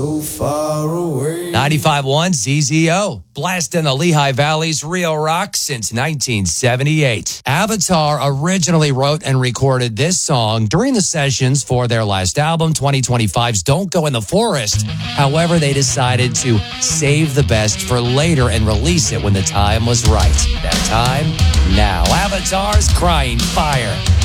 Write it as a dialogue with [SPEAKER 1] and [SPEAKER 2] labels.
[SPEAKER 1] So far away.
[SPEAKER 2] 95.1 ZZO, blasting the Lehigh Valley's Rio Rock since 1978. Avatar originally wrote and recorded this song during the sessions for their last album, 2025's Don't Go in the Forest. However, they decided to save the best for later and release it when the time was right. That time, now. Avatar's Crying Fire.